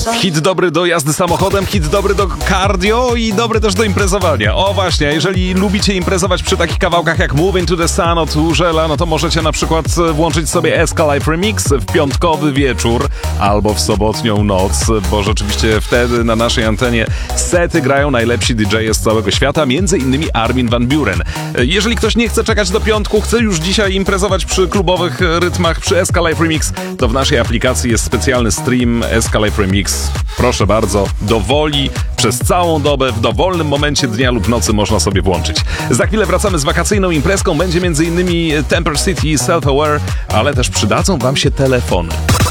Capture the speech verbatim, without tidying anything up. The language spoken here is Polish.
Hit dobry do jazdy samochodem, hit dobry do cardio i dobry też do imprezowania. O właśnie, jeżeli lubicie imprezować przy takich kawałkach jak Move Into The Sun od Urzela, no to możecie na przykład włączyć sobie Escalife Remix w piątkowy wieczór albo w sobotnią noc, bo rzeczywiście wtedy na naszej antenie sety grają najlepsi didżeje z całego świata, między innymi Armin van Buuren. Jeżeli ktoś nie chce czekać do piątku, chce już dzisiaj imprezować przy klubowych rytmach, przy Escalife Remix, to w naszej aplikacji jest specjalny stream Escalife Remix. Proszę bardzo, do woli, przez całą dobę, w dowolnym momencie dnia lub nocy można sobie włączyć. Za chwilę wracamy z wakacyjną imprezką, będzie między innymi Temper City i Self Aware, ale też przydadzą wam się telefony.